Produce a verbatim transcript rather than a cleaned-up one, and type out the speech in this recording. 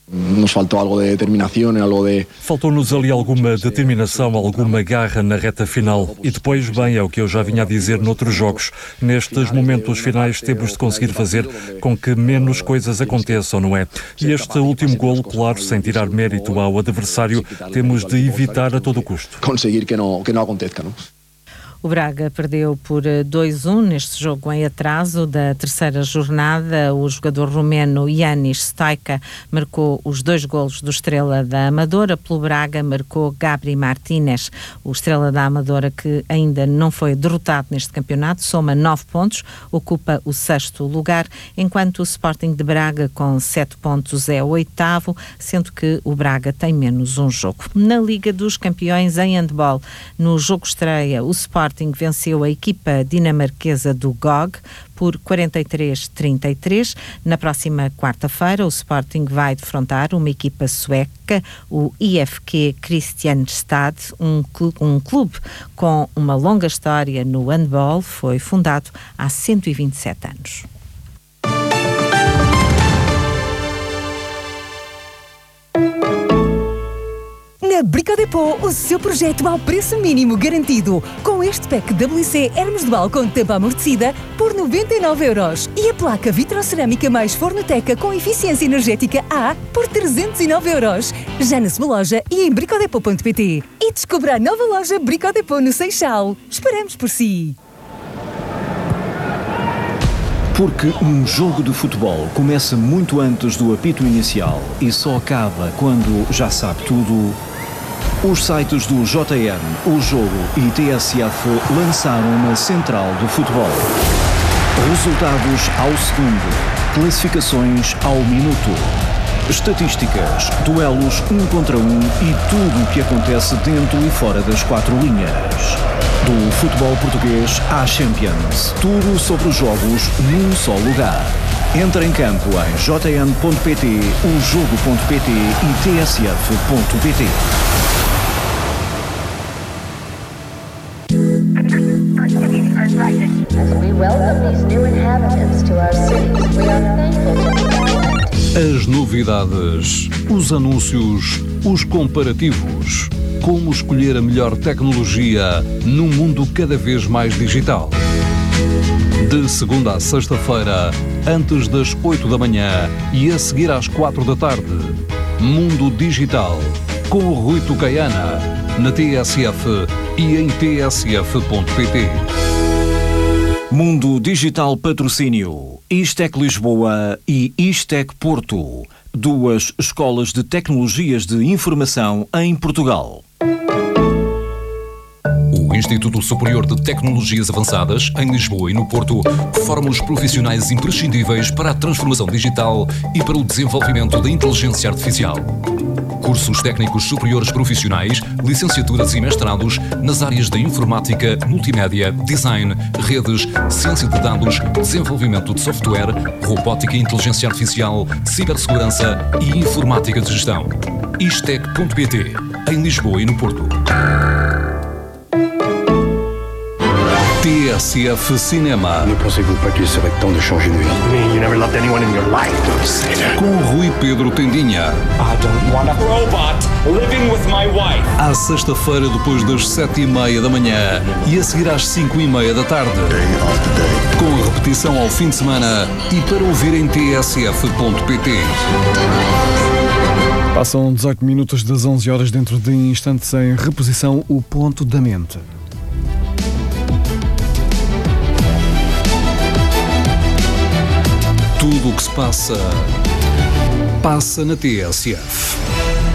Nos faltou algo de determinação, algo de... Faltou-nos ali alguma determinação, alguma garra na reta final. E depois, bem, é o que eu já vinha a dizer noutros jogos. Nestes momentos finais temos de conseguir fazer com que menos coisas aconteçam, não é? E este último golo, claro, sem tirar mérito ao adversário, temos de evitar a todo custo. Conseguir que não, que não aconteça, não? O Braga perdeu por dois a um neste jogo em atraso da terceira jornada. O jogador romeno Yanis Stoica marcou os dois golos do Estrela da Amadora. Pelo Braga marcou Gabri Martínez. O Estrela da Amadora, que ainda não foi derrotado neste campeonato, soma nove pontos, ocupa o sexto lugar, enquanto o Sporting de Braga, com sete pontos, é o oitavo, sendo que o Braga tem menos um jogo. Na Liga dos Campeões em handball, no jogo estreia, o Sporting venceu a equipa dinamarquesa do G O G por quarenta e três a trinta e três. Na próxima quarta-feira, o Sporting vai defrontar uma equipa sueca, o I F K Kristianstad, um clube, um clube com uma longa história no handball. Foi fundado há cento e vinte e sete anos. Na Brico Dépôt, o seu projeto ao preço mínimo garantido. Com este pack W C Hermes Dual com tampa amortecida por noventa e nove euros. E a placa vitrocerâmica mais Fornoteca com eficiência energética A por trezentos e nove euros. Já na sua loja e em bricodepot ponto pt. E descubra a nova loja Brico Dépôt no Seixal. Esperamos por si. Porque um jogo de futebol começa muito antes do apito inicial e só acaba quando já sabe tudo. Os sites do J N, O Jogo e T S F lançaram uma central do futebol. Resultados ao segundo, classificações ao minuto, estatísticas, duelos um contra um e tudo o que acontece dentro e fora das quatro linhas. Do futebol português à Champions, tudo sobre os jogos num só lugar. Entra em campo em j n ponto p t, o jogo ponto p t e t s f ponto p t. As novidades, os anúncios, os comparativos. Como escolher a melhor tecnologia num mundo cada vez mais digital. De segunda a sexta-feira, antes das oito da manhã e a seguir às quatro da tarde. Mundo Digital, com o Rui Tucaiana, na T S F e em t s f ponto p t. Mundo Digital Patrocínio, Istec Lisboa e Istec Porto, duas escolas de tecnologias de informação em Portugal. O Instituto Superior de Tecnologias Avançadas, em Lisboa e no Porto, forma os profissionais imprescindíveis para a transformação digital e para o desenvolvimento da inteligência artificial. Cursos técnicos superiores profissionais, licenciaturas e mestrados nas áreas da informática, multimédia, design, redes, ciência de dados, desenvolvimento de software, robótica e inteligência artificial, cibersegurança e informática de gestão. istec ponto p t, em Lisboa e no Porto. T S F Cinema. Ne pensez-vous pas qu'il serait temps de changer de vie? You never loved anyone in your life, don't say that. Com Rui Pedro Tendinha. I don't want a robot living with my wife. À sexta-feira, depois das sete e meia da manhã e a seguir às cinco e meia da tarde. Day after day. Com repetição ao fim de semana e para ouvir em t s f ponto p t. Passam dezoito minutos das onze horas, dentro de instantes em reposição, o Ponto da Mente. Tudo o que se passa, passa na T S F.